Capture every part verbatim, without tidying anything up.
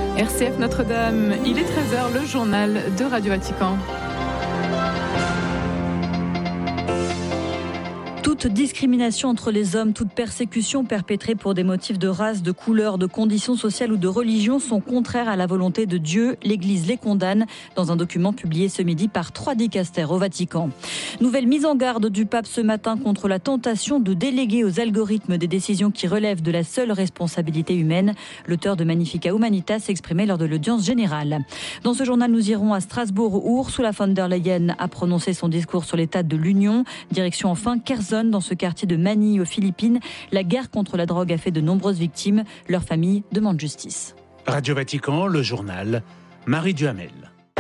R C F Notre-Dame, il est treize heures, le journal de Radio Vatican. Toute discrimination entre les hommes, toute persécution perpétrée pour des motifs de race, de couleur, de conditions sociales ou de religion sont contraires à la volonté de Dieu. L'Église les condamne dans un document publié ce midi par trois dicastères au Vatican. Nouvelle mise en garde du pape ce matin contre la tentation de déléguer aux algorithmes des décisions qui relèvent de la seule responsabilité humaine. L'auteur de Magnificat Humanitas s'exprimait lors de l'audience générale. Dans ce journal, nous irons à Strasbourg où Ursula von der Leyen a prononcé son discours sur l'état de l'Union. Direction enfin Kherson, dans ce quartier de Manille aux Philippines. La guerre contre la drogue a fait de nombreuses victimes. Leurs familles demandent justice. Radio Vatican, le journal, Marie Duhamel.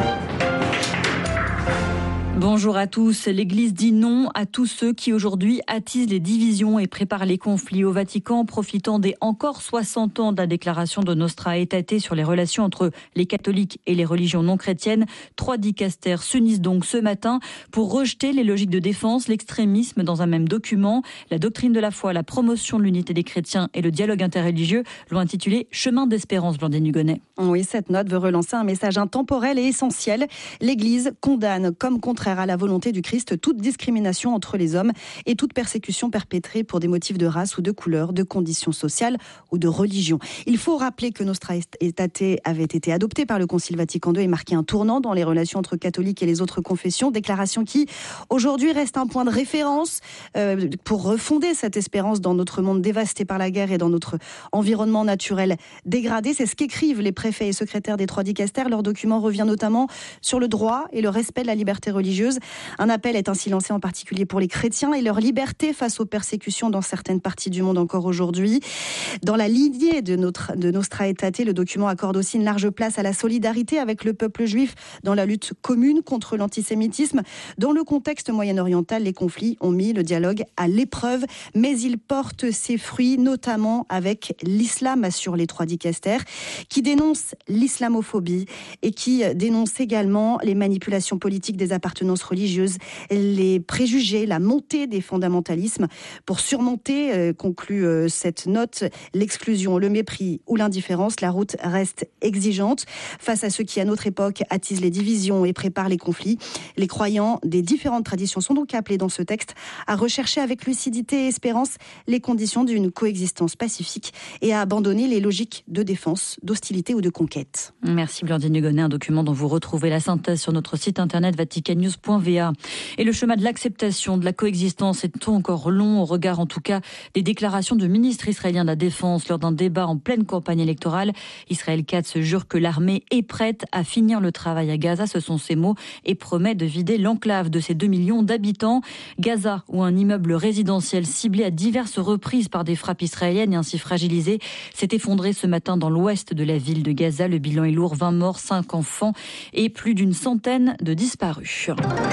Bonjour à tous. L'Église dit non à tous ceux qui aujourd'hui attisent les divisions et préparent les conflits au Vatican, profitant des encore soixante ans de la déclaration de Nostra Aetate sur les relations entre les catholiques et les religions non chrétiennes. Trois dicastères s'unissent donc ce matin pour rejeter les logiques de défense, l'extrémisme dans un même document. La doctrine de la foi, la promotion de l'unité des chrétiens et le dialogue interreligieux l'ont intitulé « Chemin d'espérance », Blandine Hugonnet. Oui, cette note veut relancer un message intemporel et essentiel. L'Église condamne comme contraire à la volonté du Christ toute discrimination entre les hommes et toute persécution perpétrée pour des motifs de race ou de couleur, de conditions sociales ou de religion. Il faut rappeler que Nostra Aetate avait été adoptée par le Concile Vatican deux et marqué un tournant dans les relations entre catholiques et les autres confessions. Déclaration qui, aujourd'hui, reste un point de référence euh, pour refonder cette espérance dans notre monde dévasté par la guerre et dans notre environnement naturel dégradé. C'est ce qu'écrivent les préfets et secrétaires des trois dicastères. Leur document revient notamment sur le droit et le respect de la liberté religieuse. Un appel est ainsi lancé en particulier pour les chrétiens et leur liberté face aux persécutions dans certaines parties du monde encore aujourd'hui. Dans la lignée de, notre, de Nostra Aetate, le document accorde aussi une large place à la solidarité avec le peuple juif dans la lutte commune contre l'antisémitisme. Dans le contexte moyen-oriental, les conflits ont mis le dialogue à l'épreuve, mais il porte ses fruits, notamment avec l'islam, assurent les trois dicastères, qui dénoncent l'islamophobie et qui dénoncent également les manipulations politiques des appartenances religieuses, les préjugés, la montée des fondamentalismes. Pour surmonter, euh, conclut euh, cette note, l'exclusion, le mépris ou l'indifférence, la route reste exigeante. Face à ceux qui, à notre époque, attisent les divisions et préparent les conflits, les croyants des différentes traditions sont donc appelés dans ce texte à rechercher avec lucidité et espérance les conditions d'une coexistence pacifique et à abandonner les logiques de défense, d'hostilité ou de conquête. Merci Blandine Hugonnet, un document dont vous retrouvez la synthèse sur notre site internet vaticannews point v a. Et le chemin de l'acceptation, de la coexistence est encore long, au regard en tout cas des déclarations du ministre israélien de la Défense lors d'un débat en pleine campagne électorale. Israël Katz jure que l'armée est prête à finir le travail à Gaza, ce sont ses mots, et promet de vider l'enclave de ses deux millions d'habitants. Gaza, où un immeuble résidentiel ciblé à diverses reprises par des frappes israéliennes et ainsi fragilisé, s'est effondré ce matin dans l'ouest de la ville de Gaza. Le bilan est lourd, vingt morts, cinq enfants et plus d'une centaine de disparus.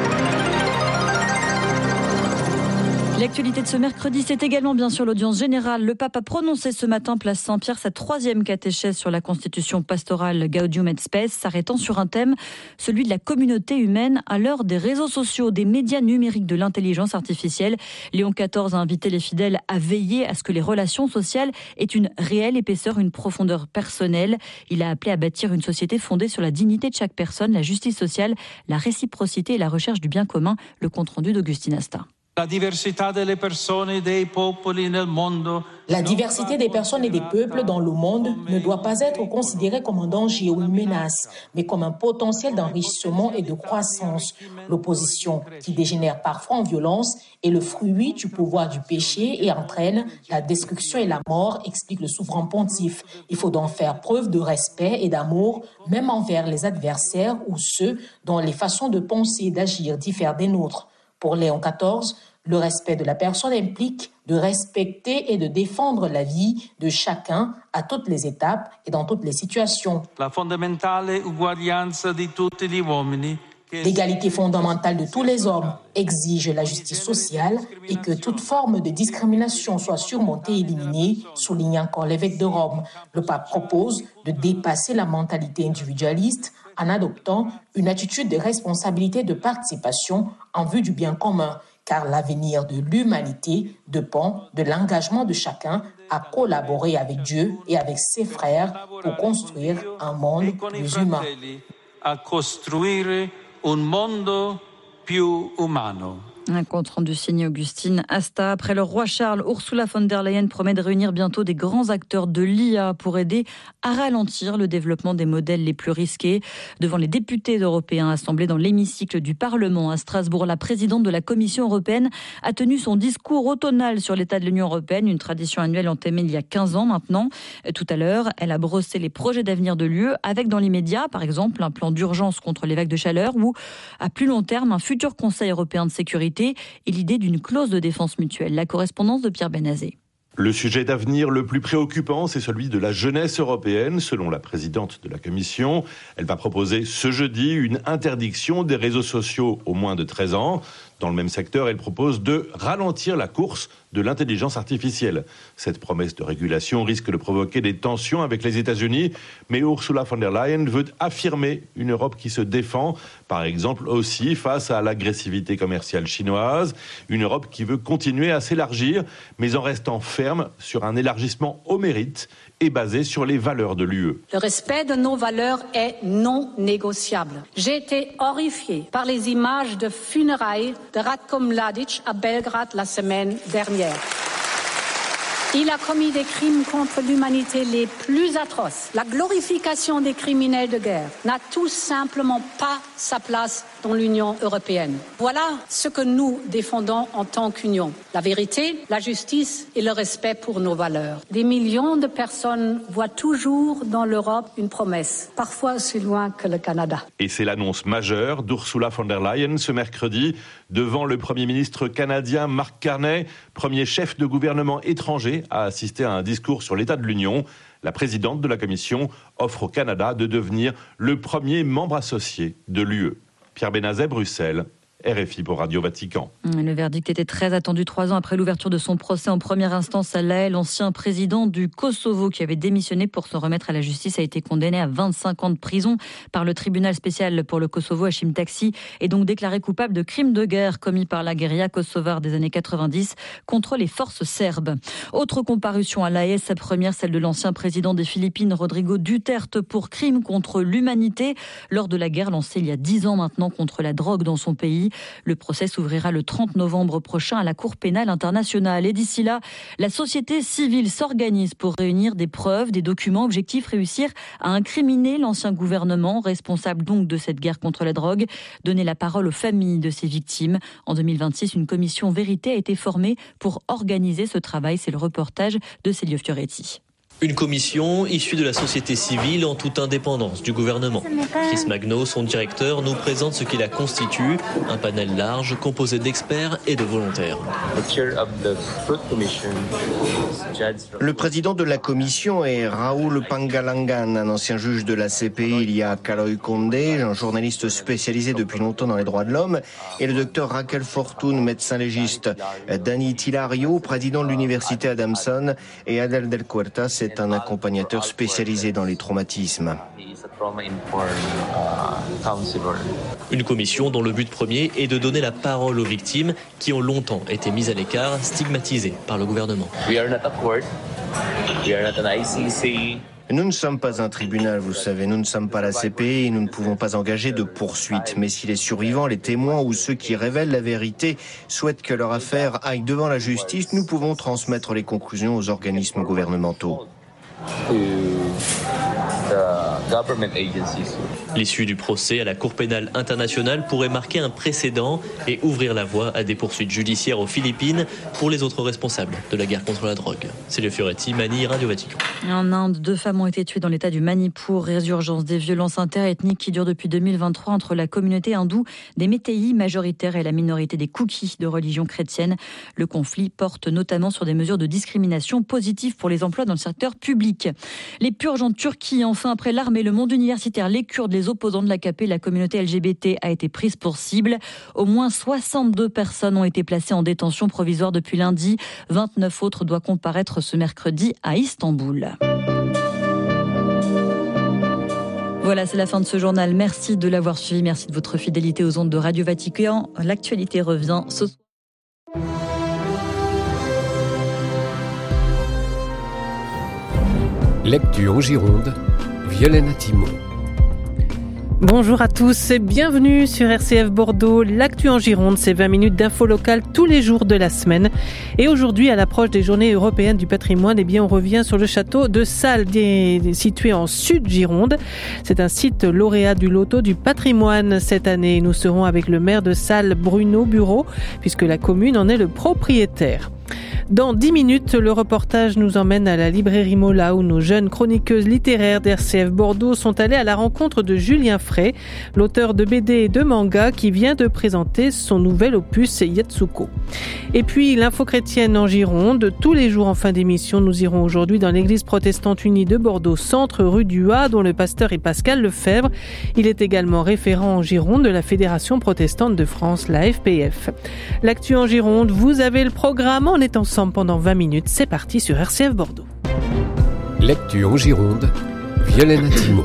L'actualité de ce mercredi, c'est également bien sûr l'audience générale. Le pape a prononcé ce matin, place Saint-Pierre, sa troisième catéchèse sur la constitution pastorale Gaudium et Spes, s'arrêtant sur un thème, celui de la communauté humaine à l'heure des réseaux sociaux, des médias numériques, de l'intelligence artificielle. Léon quatorze a invité les fidèles à veiller à ce que les relations sociales aient une réelle épaisseur, une profondeur personnelle. Il a appelé à bâtir une société fondée sur la dignité de chaque personne, la justice sociale, la réciprocité et la recherche du bien commun. Le compte-rendu d'Augustin Asta. La diversité des personnes et des peuples nel mondo. La diversité des personnes et des peuples dans le monde ne doit pas être considérée comme un danger ou une menace, mais comme un potentiel d'enrichissement et de croissance. L'opposition, qui dégénère parfois en violence, est le fruit du pouvoir du péché et entraîne la destruction et la mort, explique le souverain pontife. Il faut donc faire preuve de respect et d'amour, même envers les adversaires ou ceux dont les façons de penser et d'agir diffèrent des nôtres. Pour Léon quatorze, le respect de la personne implique de respecter et de défendre la vie de chacun à toutes les étapes et dans toutes les situations. La fondamentale uguaglianza di tutti gli uomini. L'égalité fondamentale de tous les hommes exige la justice sociale et que toute forme de discrimination soit surmontée et éliminée, souligne encore l'évêque de Rome. Le pape propose de dépasser la mentalité individualiste en adoptant une attitude de responsabilité et de participation en vue du bien commun. car l'avenir de l'humanité dépend de l'engagement de chacun à collaborer avec Dieu et avec ses frères pour construire un monde plus humain. A costruire un mondo più umano. Un compte rendu signé Augustine Asta. Après le roi Charles, Ursula von der Leyen promet de réunir bientôt des grands acteurs de l'I A pour aider à ralentir le développement des modèles les plus risqués. Devant les députés européens assemblés dans l'hémicycle du Parlement à Strasbourg, la présidente de la Commission européenne a tenu son discours automnal sur l'état de l'Union européenne, une tradition annuelle entamée il y a quinze ans maintenant. Tout à l'heure, elle a brossé les projets d'avenir de l'U E avec dans l'immédiat, par exemple, un plan d'urgence contre les vagues de chaleur ou, à plus long terme, un futur Conseil européen de sécurité et l'idée d'une clause de défense mutuelle. La correspondance de Pierre Benazé. Le sujet d'avenir le plus préoccupant, c'est celui de la jeunesse européenne, selon la présidente de la Commission. Elle va proposer ce jeudi une interdiction des réseaux sociaux aux moins de treize ans. Dans le même secteur, elle propose de ralentir la course de l'intelligence artificielle. Cette promesse de régulation risque de provoquer des tensions avec les États-Unis, mais Ursula von der Leyen veut affirmer une Europe qui se défend, par exemple aussi face à l'agressivité commerciale chinoise, une Europe qui veut continuer à s'élargir, mais en restant ferme sur un élargissement au mérite et basé sur les valeurs de l'U E. Le respect de nos valeurs est non négociable. J'ai été horrifiée par les images de funérailles de Ratko Mladic à Belgrade la semaine dernière. Il a commis des crimes contre l'humanité les plus atroces. La glorification des criminels de guerre n'a tout simplement pas sa place dans l'Union européenne. Voilà ce que nous défendons en tant qu'Union. La vérité, la justice et le respect pour nos valeurs. Des millions de personnes voient toujours dans l'Europe une promesse, parfois aussi loin que le Canada. Et c'est l'annonce majeure d'Ursula von der Leyen ce mercredi devant le Premier ministre canadien Mark Carney, premier chef de gouvernement étranger à assister à un discours sur l'état de l'Union. La présidente de la Commission offre au Canada de devenir le premier membre associé de l'U E. Pierre Benazet, Bruxelles. R F I pour Radio Vatican. Le verdict était très attendu trois ans après l'ouverture de son procès en première instance à La Haye. L'ancien président du Kosovo qui avait démissionné pour se remettre à la justice a été condamné à vingt-cinq ans de prison par le tribunal spécial pour le Kosovo, Hashim Taksi, et donc déclaré coupable de crimes de guerre commis par la guérilla kosovare des années quatre-vingt-dix contre les forces serbes. Autre comparution à La Haye, sa première, celle de l'ancien président des Philippines, Rodrigo Duterte, pour crimes contre l'humanité lors de la guerre lancée il y a dix ans maintenant contre la drogue dans son pays. Le procès s'ouvrira le trente novembre prochain à la Cour pénale internationale. Et d'ici là, la société civile s'organise pour réunir des preuves, des documents, objectifs, réussir à incriminer l'ancien gouvernement, responsable donc de cette guerre contre la drogue, donner la parole aux familles de ces victimes. En deux mille vingt-six, une commission vérité a été formée pour organiser ce travail. C'est le reportage de Célio Fioretti. Une commission issue de la société civile en toute indépendance du gouvernement. Chris Magno, son directeur, nous présente ce qui la constitue, un panel large composé d'experts et de volontaires. Le président de la commission est Raoul Pangalangan, un ancien juge de la C P I. Il y a Kaloy Condé, un journaliste spécialisé depuis longtemps dans les droits de l'homme, et le docteur Raquel Fortune, médecin légiste. Danny Tilario, président de l'université Adamson, et Adel Del Cuerta, c'est un accompagnateur spécialisé dans les traumatismes. Une commission dont le but premier est de donner la parole aux victimes qui ont longtemps été mises à l'écart, stigmatisées par le gouvernement. Nous ne sommes pas un tribunal, vous savez, nous ne sommes pas la C P I, nous ne pouvons pas engager de poursuites. Mais si les survivants, les témoins ou ceux qui révèlent la vérité souhaitent que leur affaire aille devant la justice, nous pouvons transmettre les conclusions aux organismes gouvernementaux. L'issue du procès à la Cour pénale internationale pourrait marquer un précédent et ouvrir la voie à des poursuites judiciaires aux Philippines pour les autres responsables de la guerre contre la drogue. Célio Fioretti, Manille, Radio Vatican. En Inde, deux femmes ont été tuées dans l'état du Manipur. Résurgence des violences interethniques qui durent depuis deux mille vingt-trois entre la communauté hindoue des Météis majoritaires et la minorité des Kooks de religion chrétienne. Le conflit porte notamment sur des mesures de discrimination positives pour les emplois dans le secteur public. Les purges en Turquie, enfin, après l'armée, le monde universitaire, les Kurdes, les opposants de l'A K P, la communauté L G B T a été prise pour cible. Au moins soixante-deux personnes ont été placées en détention provisoire depuis lundi. vingt-neuf autres doivent comparaître ce mercredi à Istanbul. Voilà, c'est la fin de ce journal. Merci de l'avoir suivi. Merci de votre fidélité aux ondes de Radio Vatican. L'actualité revient ce soir. Lecture en Gironde, Violaine Attimo. Bonjour à tous et bienvenue sur R C F Bordeaux. L'actu en Gironde, c'est vingt minutes d'infos locales tous les jours de la semaine. Et aujourd'hui, à l'approche des Journées européennes du patrimoine, eh bien, on revient sur le château de Salles, situé en Sud Gironde. C'est un site lauréat du loto du patrimoine cette année. Nous serons avec le maire de Salles, Bruno Bureau, puisque la commune en est le propriétaire. Dans dix minutes, le reportage nous emmène à la librairie Mola où nos jeunes chroniqueuses littéraires d'R C F Bordeaux sont allées à la rencontre de Julien Frey, l'auteur de B D et de manga qui vient de présenter son nouvel opus Yetsuko. Et puis l'info chrétienne en Gironde, tous les jours en fin d'émission, nous irons aujourd'hui dans l'église protestante unie de Bordeaux Centre, rue du A, dont le pasteur est Pascal Lefebvre. Il est également référent en Gironde de la Fédération protestante de France, la F P F. L'actu en Gironde, vous avez le programme, on est ensemble pendant vingt minutes. C'est parti sur R C F Bordeaux. Lecture en Gironde, Violaine Attimo.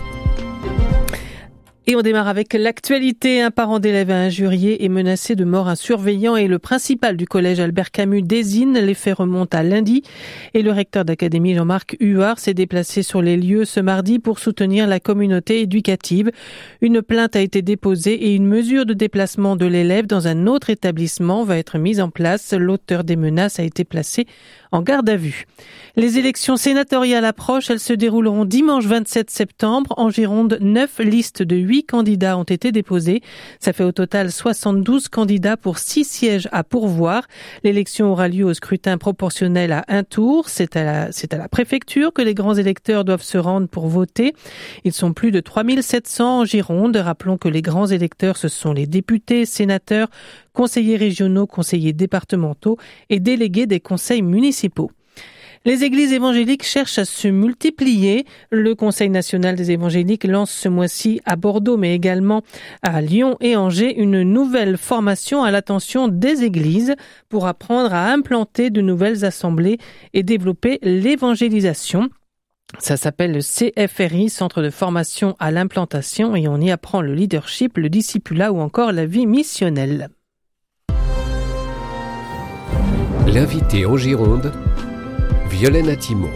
Et on démarre avec l'actualité. Un parent d'élève a injurié et menacé de mort un surveillant et le principal du collège Albert Camus d'Ésine. Les faits remontent à lundi et le recteur d'académie Jean-Marc Huard s'est déplacé sur les lieux ce mardi pour soutenir la communauté éducative. Une plainte a été déposée et une mesure de déplacement de l'élève dans un autre établissement va être mise en place. L'auteur des menaces a été placé en garde à vue. Les élections sénatoriales approchent, elles se dérouleront dimanche vingt-sept septembre. En Gironde, neuf listes de huit candidats ont été déposées. Ça fait au total soixante-douze candidats pour six sièges à pourvoir. L'élection aura lieu au scrutin proportionnel à un tour. C'est à la, c'est à la préfecture que les grands électeurs doivent se rendre pour voter. Ils sont plus de trois mille sept cents en Gironde. Rappelons que les grands électeurs, ce sont les députés, sénateurs, conseillers régionaux, conseillers départementaux et délégués des conseils municipaux. Les églises évangéliques cherchent à se multiplier. Le Conseil national des évangéliques lance ce mois-ci à Bordeaux, mais également à Lyon et Angers, une nouvelle formation à l'attention des églises pour apprendre à implanter de nouvelles assemblées et développer l'évangélisation. Ça s'appelle le C F R I, Centre de formation à l'implantation, et on y apprend le leadership, le discipulat ou encore la vie missionnelle. L'invité en Gironde, Violaine Attimo.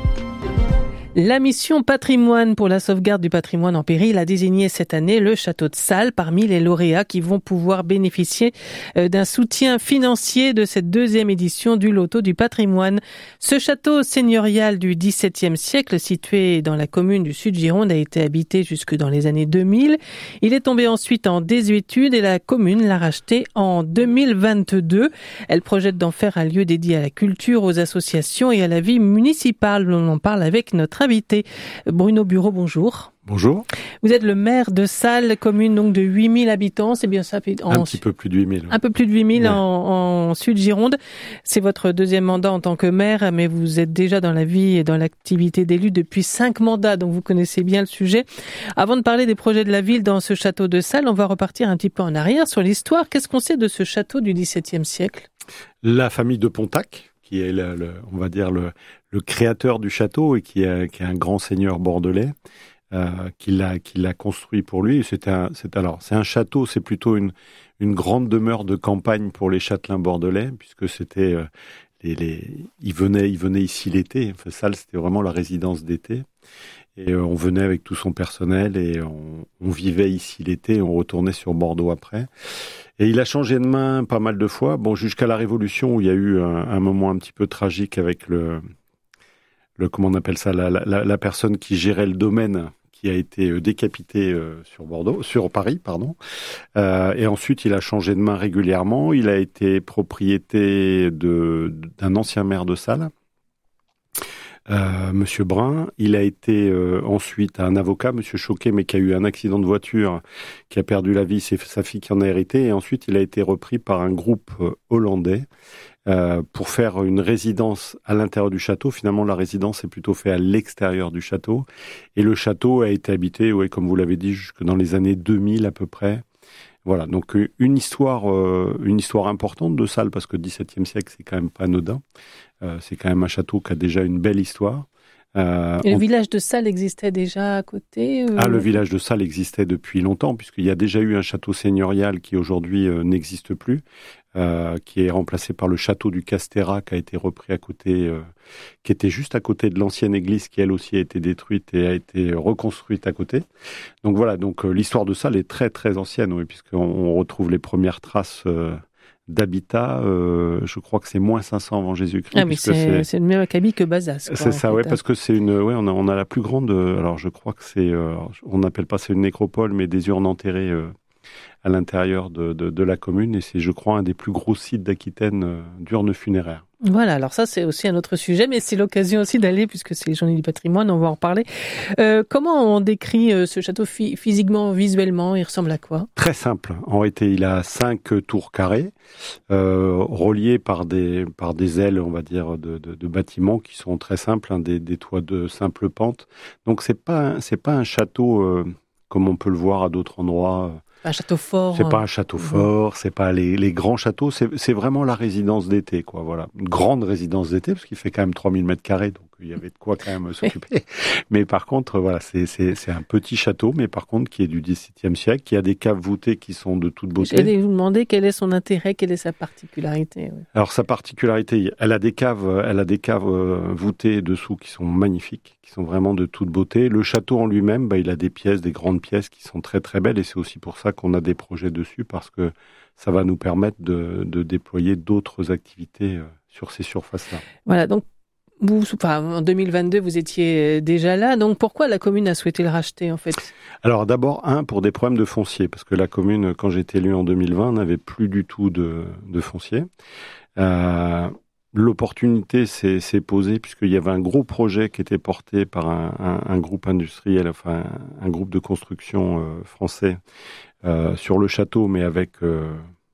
La mission patrimoine pour la sauvegarde du patrimoine en péril a désigné cette année le château de Salles parmi les lauréats qui vont pouvoir bénéficier d'un soutien financier de cette deuxième édition du loto du patrimoine. Ce château seigneurial du dix-septième siècle, situé dans la commune du Sud-Gironde, a été habité jusque dans les années deux mille. Il est tombé ensuite en désuétude et la commune l'a racheté en deux mille vingt-deux. Elle projette d'en faire un lieu dédié à la culture, aux associations et à la vie municipale. On en parle avec notre invité. Bruno Bureau, bonjour. Bonjour. Vous êtes le maire de Salles, commune donc de huit mille habitants, c'est bien ça? En, un petit peu plus de huit mille. Un peu plus de huit mille ouais. en, en Sud-Gironde. C'est votre deuxième mandat en tant que maire, mais vous êtes déjà dans la vie et dans l'activité d'élu depuis cinq mandats, donc vous connaissez bien le sujet. Avant de parler des projets de la ville dans ce château de Salles, on va repartir un petit peu en arrière sur l'histoire. Qu'est-ce qu'on sait de ce château du dix-septième siècle? La famille de Pontac, qui est le, le, on va dire le, le créateur du château et qui est, qui est un grand seigneur bordelais, euh, qui l'a, qui l'a construit pour lui. C'est un, c'est alors, c'est un château, c'est plutôt une, une grande demeure de campagne pour les châtelains bordelais, puisque c'était, euh, les, les, ils venaient, ils venaient ici l'été. Enfin, Salles, c'était vraiment la résidence d'été. Et euh, on venait avec tout son personnel et on, on vivait ici l'été, on retournait sur Bordeaux après. Et il a changé de main pas mal de fois, bon, jusqu'à la Révolution où il y a eu un, un moment un petit peu tragique avec le, le comment on appelle ça, la, la, la personne qui gérait le domaine, qui a été décapité euh, sur Bordeaux, sur Paris, pardon. Euh, et ensuite, il a changé de main régulièrement. Il a été propriété de, d'un ancien maire de Salles, Euh, Monsieur Brun. Il a été euh, ensuite un avocat, Monsieur Choquet, mais qui a eu un accident de voiture, qui a perdu la vie, c'est sa fille qui en a hérité, et ensuite il a été repris par un groupe euh, hollandais euh, pour faire une résidence à l'intérieur du château. Finalement, la résidence est plutôt faite à l'extérieur du château, et le château a été habité, ouais, comme vous l'avez dit, jusque dans les années deux mille à peu près. Voilà, donc une histoire, euh, une histoire importante de Salles, parce que le dix-septième siècle, c'est quand même pas anodin. Euh, c'est quand même un château qui a déjà une belle histoire. Euh, Et le on... village de Salles existait déjà à côté euh... Ah, le village de Salles existait depuis longtemps, puisqu'il y a déjà eu un château seigneurial qui aujourd'hui euh, n'existe plus, euh, qui est remplacé par le château du Castéra, qui a été repris à côté, euh, qui était juste à côté de l'ancienne église, qui elle aussi a été détruite et a été reconstruite à côté. Donc voilà, donc euh, l'histoire de Salles est très très ancienne, oui, puisqu'on on retrouve les premières traces euh, d'habitat, euh, je crois que c'est moins cinq cents avant Jésus-Christ. Ah mais c'est, c'est... c'est le même acabit que Bazas. C'est ça, ouais, parce que c'est une, ouais, on a, on a la plus grande, alors je crois que c'est, euh, on n'appelle pas ça une nécropole, mais des urnes enterrées euh, à l'intérieur de, de, de la commune, et c'est, je crois, un des plus gros sites d'Aquitaine euh, d'urnes funéraires. Voilà, alors ça c'est aussi un autre sujet, mais c'est l'occasion aussi d'aller, puisque c'est les Journées du patrimoine, on va en reparler. Euh, comment on décrit euh, ce château phy- physiquement, visuellement? Il ressemble à quoi? Très simple. En réalité, il a cinq tours carrées, euh, reliées par des par des ailes, on va dire, de, de, de bâtiments qui sont très simples, hein, des, des toits de simple pente. Donc c'est pas c'est pas un château euh, comme on peut le voir à d'autres endroits. Un château fort. C'est pas un château fort, mmh. c'est pas les, les grands châteaux, c'est, c'est vraiment la résidence d'été, quoi, voilà. Une grande résidence d'été, parce qu'il fait quand même trois mille mètres carrés, donc il y avait de quoi quand même s'occuper. Mais par contre, voilà, c'est, c'est, c'est un petit château, mais par contre, qui est du dix-septième siècle, qui a des caves voûtées qui sont de toute beauté. J'allais vous demander quel est son intérêt, quelle est sa particularité. Oui. Alors, sa particularité, elle a des caves, elle a des caves voûtées dessous qui sont magnifiques, qui sont vraiment de toute beauté. Le château en lui-même, bah, il a des pièces, des grandes pièces qui sont très très belles, et c'est aussi pour ça qu'on a des projets dessus, parce que ça va nous permettre de, de déployer d'autres activités sur ces surfaces-là. Voilà, donc vous, enfin, en deux mille vingt-deux, vous étiez déjà là, donc pourquoi la commune a souhaité le racheter en fait? Alors d'abord, un, pour des problèmes de foncier, parce que la commune, quand j'ai été élu en deux mille vingt, n'avait plus du tout de, de foncier. Euh, L'opportunité s'est, s'est posée puisqu'il y avait un gros projet qui était porté par un, un, un groupe industriel, enfin un, un groupe de construction euh, français euh, sur le château, mais avec euh,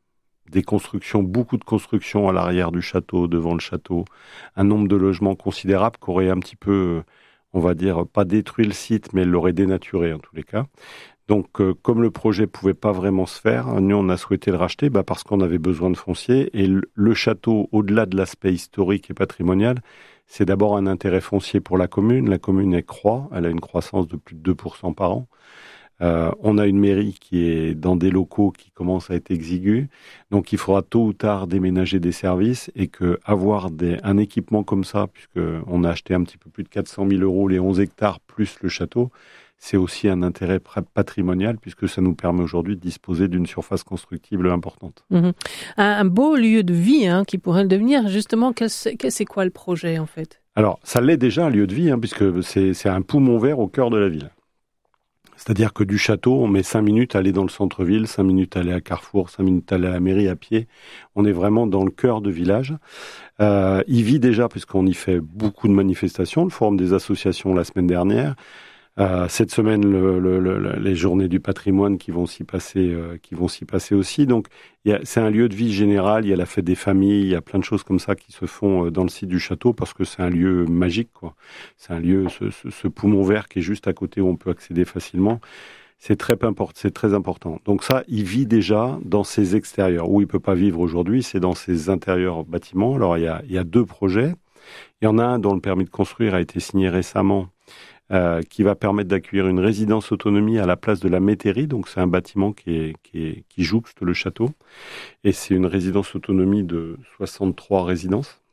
des constructions, beaucoup de constructions à l'arrière du château, devant le château, un nombre de logements considérable qui aurait un petit peu, on va dire, pas détruit le site, mais l'aurait dénaturé en tous les cas. Donc, euh, comme le projet pouvait pas vraiment se faire, nous, on a souhaité le racheter bah, parce qu'on avait besoin de foncier. Et le, le château, au-delà de l'aspect historique et patrimonial, c'est d'abord un intérêt foncier pour la commune. La commune, elle croît, elle a une croissance de plus de deux pour cent par an. Euh, on a une mairie qui est dans des locaux qui commencent à être exigus. Donc, il faudra tôt ou tard déménager des services et que avoir des, un équipement comme ça, puisqu'on a acheté un petit peu plus de quatre cent mille euros les onze hectares plus le château, c'est aussi un intérêt patrimonial puisque ça nous permet aujourd'hui de disposer d'une surface constructible importante. Mmh. Un, un beau lieu de vie hein, qui pourrait le devenir. Justement, quel c'est, quel c'est quoi le projet en fait? Alors, ça l'est déjà un lieu de vie hein, puisque c'est, c'est un poumon vert au cœur de la ville. C'est-à-dire que du château, on met cinq minutes à aller dans le centre-ville, cinq minutes à aller à Carrefour, cinq minutes à aller à la mairie à pied. On est vraiment dans le cœur de village. Euh, il vit déjà puisqu'on y fait beaucoup de manifestations, le forum des associations la semaine dernière. Euh, cette semaine, le, le, le, les journées du patrimoine qui vont s'y passer, euh, qui vont s'y passer aussi. Donc, il y a, c'est un lieu de vie général. Il y a la fête des familles. Il y a plein de choses comme ça qui se font dans le site du château parce que c'est un lieu magique, quoi. C'est un lieu, ce, ce, ce poumon vert qui est juste à côté où on peut accéder facilement. C'est très important. C'est très important. Donc ça, il vit déjà dans ses extérieurs. Où il peut pas vivre aujourd'hui, c'est dans ses intérieurs bâtiments. Alors, il y a, il y a deux projets. Il y en a un dont le permis de construire a été signé récemment. Euh, qui va permettre d'accueillir une résidence autonomie à la place de la métairie. Donc, c'est un bâtiment qui, est, qui, est, qui jouxte le château. Et c'est une résidence autonomie de soixante-trois résidences.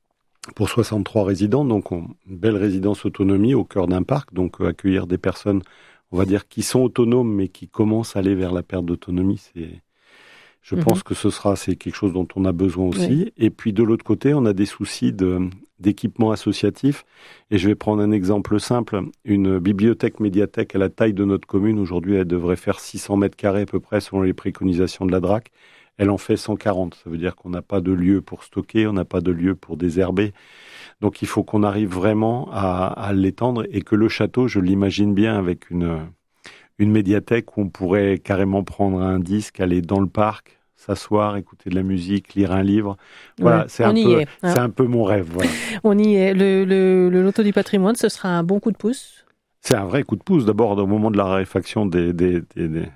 Pour soixante-trois résidents, donc on, une belle résidence autonomie au cœur d'un parc. Donc, euh, accueillir des personnes, on va dire, qui sont autonomes, mais qui commencent à aller vers la perte d'autonomie, c'est... Je mmh. pense que ce sera, c'est quelque chose dont on a besoin aussi. Oui. Et puis de l'autre côté, on a des soucis de, d'équipement associatif. Et je vais prendre un exemple simple. Une bibliothèque médiathèque à la taille de notre commune, aujourd'hui, elle devrait faire six cents mètres carrés à peu près selon les préconisations de la D R A C. Elle en fait cent quarante. Ça veut dire qu'on n'a pas de lieu pour stocker, on n'a pas de lieu pour désherber. Donc il faut qu'on arrive vraiment à, à l'étendre et que le château, je l'imagine bien avec une... une médiathèque où on pourrait carrément prendre un disque, aller dans le parc, s'asseoir, écouter de la musique, lire un livre. Voilà, ouais, c'est, un peu, est, hein. c'est un peu mon rêve. Voilà. On y est. Le, le, le loto du patrimoine, ce sera un bon coup de pouce? C'est un vrai coup de pouce. D'abord, au moment de la raréfaction des, des, des, des,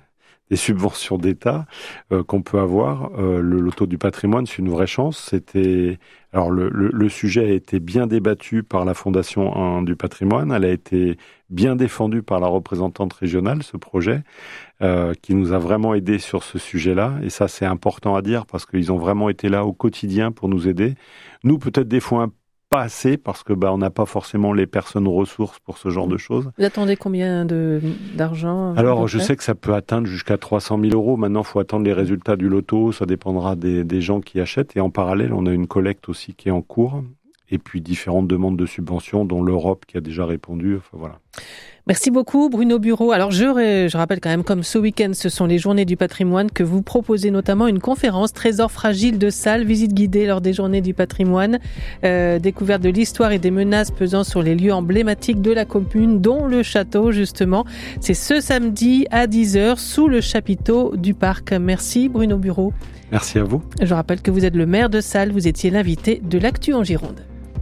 des subventions d'État euh, qu'on peut avoir. Euh, le loto du patrimoine, c'est une vraie chance. C'était alors le, le, le sujet a été bien débattu par la Fondation un du patrimoine. Elle a été bien défendue par la représentante régionale, ce projet, euh, qui nous a vraiment aidés sur ce sujet-là. Et ça, c'est important à dire parce qu'ils ont vraiment été là au quotidien pour nous aider. Nous, peut-être des fois un pas assez parce que bah on n'a pas forcément les personnes ressources pour ce genre de choses. Vous attendez combien de d'argent? Alors je sais que ça peut atteindre jusqu'à trois cent mille euros. Maintenant, il faut attendre les résultats du loto. Ça dépendra des, des gens qui achètent. Et en parallèle, on a une collecte aussi qui est en cours. Et puis différentes demandes de subventions, dont l'Europe qui a déjà répondu. Enfin voilà. Merci beaucoup Bruno Bureau. Alors je, je rappelle quand même, comme ce week-end, ce sont les Journées du patrimoine, que vous proposez notamment une conférence Trésor fragile de Salles, visite guidée lors des Journées du patrimoine, euh, découverte de l'histoire et des menaces pesant sur les lieux emblématiques de la commune, dont le château justement. C'est ce samedi à dix heures sous le chapiteau du parc. Merci Bruno Bureau. Merci à vous. Je rappelle que vous êtes le maire de Salles, vous étiez l'invité de l'Actu en Gironde.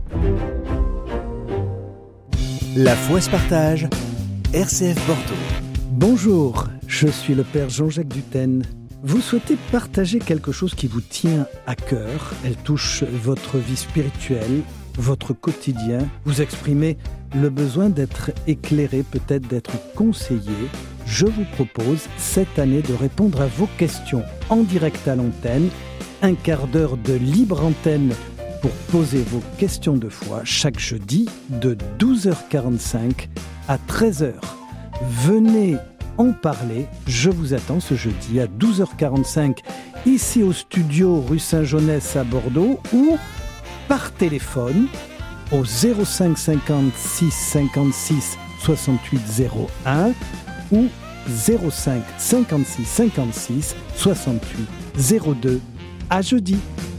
La foi se partage. R C F Bordeaux. Bonjour, je suis le père Jean-Jacques Dutaine. Vous souhaitez partager quelque chose qui vous tient à cœur. Elle touche votre vie spirituelle, votre quotidien. Vous exprimez le besoin d'être éclairé, peut-être d'être conseillé. Je vous propose cette année de répondre à vos questions en direct à l'antenne. Un quart d'heure de libre antenne pour poser vos questions de foi chaque jeudi de douze heures quarante-cinq à treize heures. Venez en parler. Je vous attends ce jeudi à douze heures quarante-cinq ici au studio rue Saint-Jeunesse à Bordeaux ou par téléphone au zéro cinq cinquante-six cinquante-six soixante-huit zéro un ou zéro cinq cinquante-six cinquante-six soixante-huit zéro deux. À jeudi.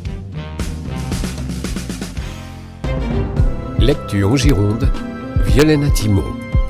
L'actu en Gironde, Violaine Timon.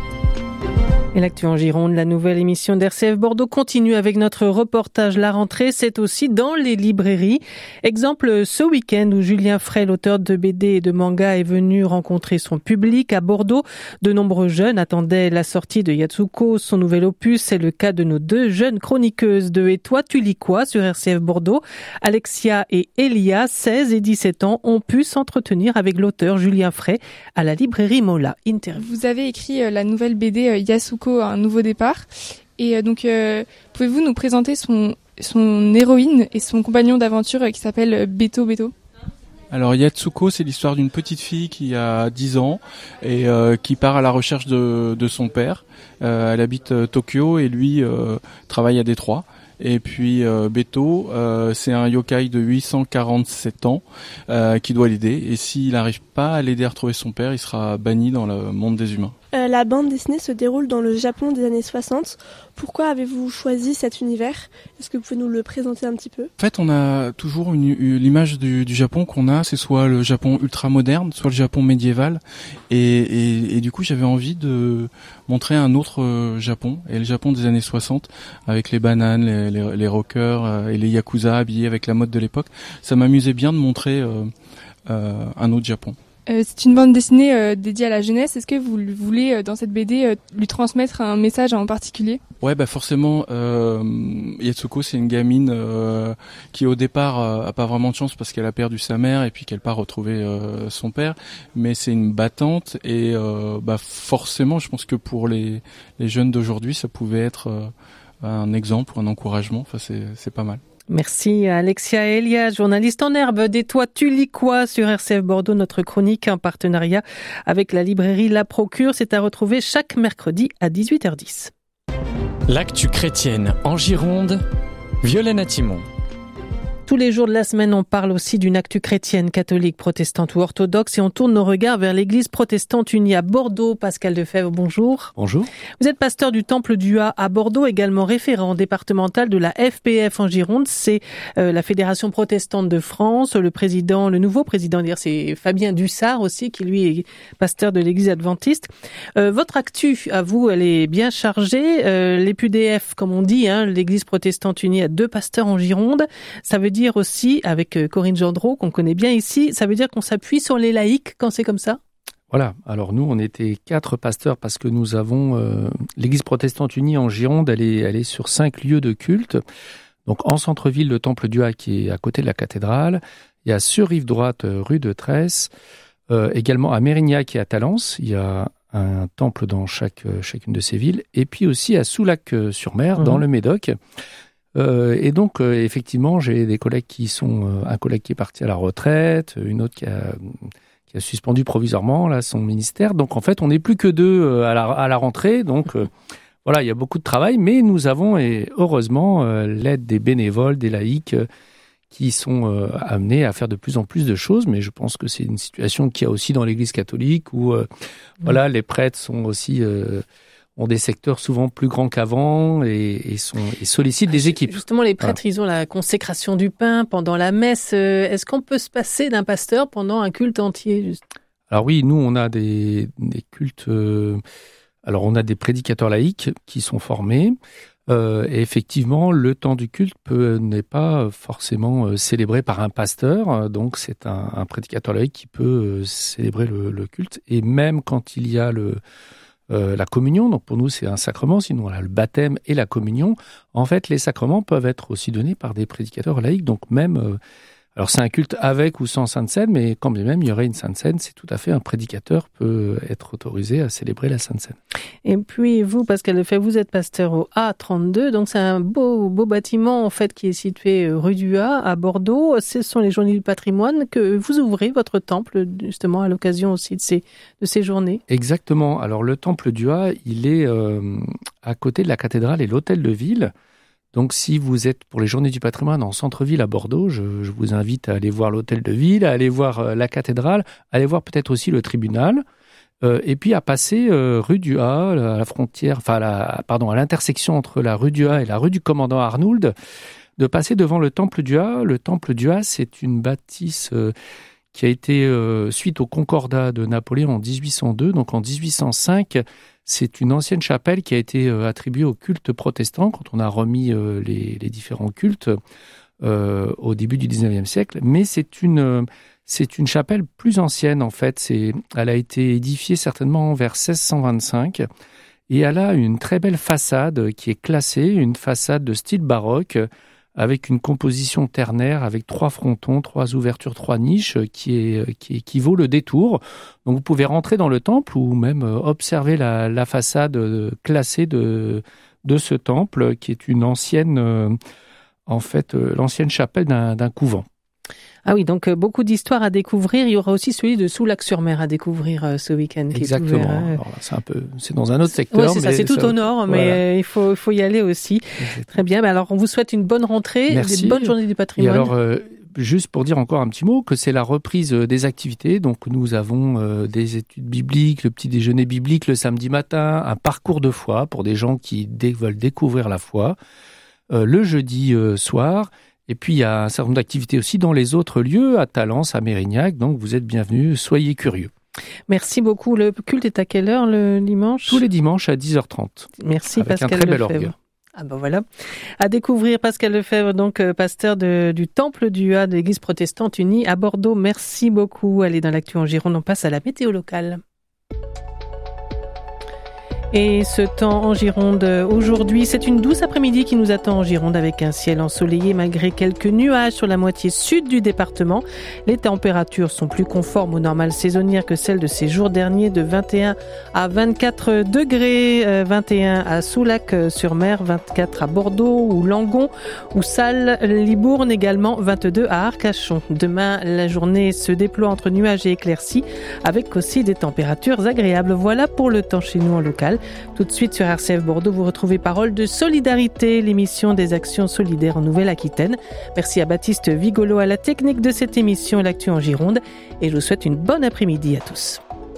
Et l'actu en Gironde, la nouvelle émission d'R C F Bordeaux continue avec notre reportage La Rentrée. C'est aussi dans les librairies. Exemple ce week-end où Julien Fray, l'auteur de B D et de manga, est venu rencontrer son public à Bordeaux. De nombreux jeunes attendaient la sortie de Yatsuko, son nouvel opus. C'est le cas de nos deux jeunes chroniqueuses de Et toi, tu lis quoi sur R C F Bordeaux. Alexia et Elia, seize et dix-sept ans, ont pu s'entretenir avec l'auteur Julien Fray à la librairie Mola. Interview. Vous avez écrit la nouvelle B D Yasuko, un nouveau départ. Et donc, euh, pouvez-vous nous présenter son, son héroïne et son compagnon d'aventure qui s'appelle Beto Beto? Alors Yatsuko, c'est l'histoire d'une petite fille qui a dix ans et euh, qui part à la recherche de, de son père. Euh, elle habite euh, Tokyo et lui euh, travaille à Détroit. Et puis euh, Beto, euh, c'est un yokai de huit cent quarante-sept ans euh, qui doit l'aider. Et s'il n'arrive pas à l'aider à retrouver son père, il sera banni dans le monde des humains. Euh, la bande dessinée se déroule dans le Japon des années soixante. Pourquoi avez-vous choisi cet univers? Est-ce que vous pouvez nous le présenter un petit peu? En fait, on a toujours une, une, l'image du, du Japon qu'on a, c'est soit le Japon ultra moderne, soit le Japon médiéval. Et, et, et du coup, j'avais envie de montrer un autre euh, Japon, et le Japon des années soixante, avec les bananes, les, les, les rockers euh, et les yakuza habillés avec la mode de l'époque. Ça m'amusait bien de montrer euh, euh, un autre Japon. Euh, c'est une bande dessinée euh, dédiée à la jeunesse. Est-ce que vous voulez, euh, dans cette B D, euh, lui transmettre un message en particulier? Ouais, bah forcément, euh, Yatsuko, c'est une gamine euh, qui au départ euh, a pas vraiment de chance parce qu'elle a perdu sa mère et puis qu'elle part retrouver euh, son père. Mais c'est une battante et euh, bah forcément, je pense que pour les, les jeunes d'aujourd'hui, ça pouvait être euh, un exemple ou un encouragement. Enfin, c'est, c'est pas mal. Merci à Alexia et Elia, journaliste en herbe des Toi, tu lis quoi sur R C F Bordeaux, notre chronique en partenariat avec la librairie La Procure. C'est à retrouver chaque mercredi à dix-huit heures dix. L'actu chrétienne en Gironde, Violaine Timon. Tous les jours de la semaine, on parle aussi d'une actu chrétienne, catholique, protestante ou orthodoxe et on tourne nos regards vers l'église protestante unie à Bordeaux. Pascal Defebvre, bonjour. Bonjour. Vous êtes pasteur du Temple du Ha à Bordeaux, également référent départemental de la F P F en Gironde. C'est euh, la Fédération protestante de France. Le président, le nouveau président, dire, c'est Fabien Dussart aussi, qui lui est pasteur de l'église adventiste. Euh, votre actu, à vous, elle est bien chargée. Euh, les P U D F, comme on dit, hein, l'église protestante unie a deux pasteurs en Gironde. Ça veut dire aussi, avec Corinne Gendreau, qu'on connaît bien ici, ça veut dire qu'on s'appuie sur les laïcs quand c'est comme ça? Voilà, alors nous, on était quatre pasteurs parce que nous avons euh, l'Église protestante unie en Gironde, elle est, elle est sur cinq lieux de culte. Donc en centre-ville, le Temple du Ha qui est à côté de la cathédrale. Il y a sur rive droite, rue de Tresse. Euh, également à Mérignac et à Talence, il y a un temple dans chaque, chacune de ces villes. Et puis aussi à Soulac-sur-Mer, mmh. dans le Médoc. Euh, et donc, euh, effectivement, j'ai des collègues qui sont... Euh, un collègue qui est parti à la retraite, une autre qui a... qui a suspendu provisoirement là, son ministère. Donc, en fait, on n'est plus que deux euh, à, la, à la rentrée. Donc, euh, voilà, il y a beaucoup de travail. Mais nous avons, et heureusement, euh, l'aide des bénévoles, des laïcs, euh, qui sont euh, amenés à faire de plus en plus de choses. Mais je pense que c'est une situation qu'il y a aussi dans l'Église catholique où, euh, mmh. voilà, les prêtres sont aussi... Euh, ont des secteurs souvent plus grands qu'avant et, et, sont, et sollicitent des équipes. Justement, les prêtres, voilà. Ils ont la consécration du pain pendant la messe. Est-ce qu'on peut se passer d'un pasteur pendant un culte entier juste ? Alors oui, nous, on a des, des cultes... Euh, alors, on a des prédicateurs laïcs qui sont formés. Euh, et effectivement, le temps du culte peut, n'est pas forcément euh, célébré par un pasteur. Donc, c'est un, un prédicateur laïque qui peut euh, célébrer le, le culte. Et même quand il y a le... Euh, la communion, donc pour nous c'est un sacrement, sinon on a le baptême et la communion. En fait, les sacrements peuvent être aussi donnés par des prédicateurs laïcs, donc même, euh, alors c'est un culte avec ou sans Sainte Seine, mais quand bien même il y aurait une Sainte Seine, c'est tout à fait un prédicateur peut être autorisé à célébrer la Sainte Seine. Et puis vous, Pascal Lefebvre, vous êtes pasteur au A trente-deux, donc c'est un beau, beau bâtiment en fait qui est situé rue du Ha à Bordeaux. Ce sont les Journées du patrimoine que vous ouvrez votre temple justement à l'occasion aussi de ces, de ces journées. Exactement. Alors le temple du Ha, il est euh, à côté de la cathédrale et l'hôtel de ville. Donc, si vous êtes pour les Journées du patrimoine en centre-ville à Bordeaux, je, je vous invite à aller voir l'hôtel de ville, à aller voir euh, la cathédrale, à aller voir peut-être aussi le tribunal, euh, et puis à passer euh, rue du Ha, à la frontière, enfin, à la, pardon, à l'intersection entre la rue du Ha et la rue du Commandant Arnould, de passer devant le temple du Ha. Le temple du Ha, c'est une bâtisse euh, qui a été, euh, suite au Concordat de Napoléon en dix-huit cent deux, donc en dix-huit cent cinq, c'est une ancienne chapelle qui a été euh, attribuée au culte protestant quand on a remis euh, les, les différents cultes euh, au début du dix-neuvième siècle. Mais c'est une, euh, c'est une chapelle plus ancienne en fait. C'est, elle a été édifiée certainement vers seize cent vingt-cinq et elle a une très belle façade qui est classée, une façade de style baroque avec une composition ternaire, avec trois frontons, trois ouvertures, trois niches, qui, est, qui équivaut le détour. Donc vous pouvez rentrer dans le temple ou même observer la, la façade classée de, de ce temple, qui est une ancienne, euh, en fait, euh, l'ancienne chapelle d'un, d'un couvent. Ah oui, donc euh, beaucoup d'histoires à découvrir. Il y aura aussi celui de Soulac-sur-Mer à découvrir euh, ce week-end. Exactement. Qui est ouvert, hein. Alors, c'est un peu, c'est dans un autre secteur. Oui, c'est ça, mais c'est tout ça, au nord, mais voilà. euh, il faut, il faut y aller aussi. Exactement. Très bien. Alors, on vous souhaite une bonne rentrée, Merci. Des bonnes journées du patrimoine. Et alors, euh, juste pour dire encore un petit mot, que c'est la reprise des activités. Donc, nous avons euh, des études bibliques, le petit déjeuner biblique le samedi matin, un parcours de foi pour des gens qui dé- veulent découvrir la foi, euh, le jeudi euh, soir. Et puis, il y a un certain nombre d'activités aussi dans les autres lieux, à Talence, à Mérignac. Donc, vous êtes bienvenus, soyez curieux. Merci beaucoup. Le culte est à quelle heure le dimanche ? Tous les dimanches à dix heures trente. Merci avec Pascal un très bel Lefebvre. orgue. Ah ben voilà. À découvrir Pascal Lefebvre, donc euh, pasteur de, du Temple du Ha de l'Église protestante unie à Bordeaux. Merci beaucoup. Allez, dans l'actu en Gironde, on passe à la météo locale. Et ce temps en Gironde aujourd'hui, c'est une douce après-midi qui nous attend en Gironde avec un ciel ensoleillé malgré quelques nuages sur la moitié sud du département. Les températures sont plus conformes aux normales saisonnières que celles de ces jours derniers de vingt et un à vingt-quatre degrés, euh, vingt et un à Soulac-sur-Mer, vingt-quatre à Bordeaux ou Langon ou Salles, Libourne également, vingt-deux à Arcachon. Demain, la journée se déploie entre nuages et éclaircies avec aussi des températures agréables. Voilà pour le temps chez nous en local. Tout de suite sur R C F Bordeaux, vous retrouvez Parole de Solidarité, l'émission des actions solidaires en Nouvelle-Aquitaine. Merci à Baptiste Vigolo à la technique de cette émission et l'actu en Gironde. Et je vous souhaite une bonne après-midi à tous.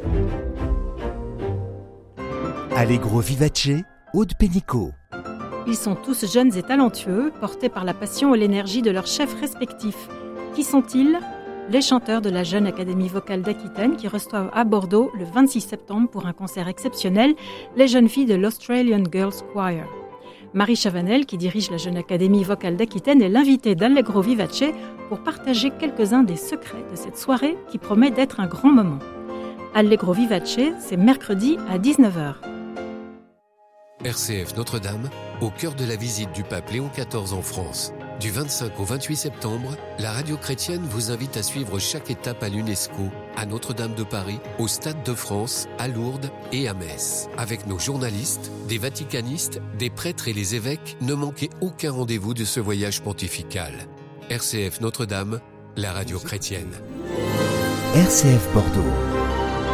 Allegro Vivace, Aude Pénicaud. Ils sont tous jeunes et talentueux, portés par la passion et l'énergie de leurs chefs respectifs. Qui sont-ils ? Les chanteurs de la Jeune Académie Vocale d'Aquitaine qui reçoivent à Bordeaux le vingt-six septembre pour un concert exceptionnel les jeunes filles de l'Australian Girls Choir. Marie Chavanel, qui dirige la Jeune Académie Vocale d'Aquitaine, est l'invitée d'Allegro Vivace pour partager quelques-uns des secrets de cette soirée qui promet d'être un grand moment. Allegro Vivace, c'est mercredi à dix-neuf heures. R C F Notre-Dame, au cœur de la visite du pape Léon quatorze en France. Du vingt-cinq au vingt-huit septembre, la radio chrétienne vous invite à suivre chaque étape à l'UNESCO, à Notre-Dame de Paris, au Stade de France, à Lourdes et à Metz. Avec nos journalistes, des vaticanistes, des prêtres et les évêques, ne manquez aucun rendez-vous de ce voyage pontifical. R C F Notre-Dame, la radio chrétienne. R C F Bordeaux.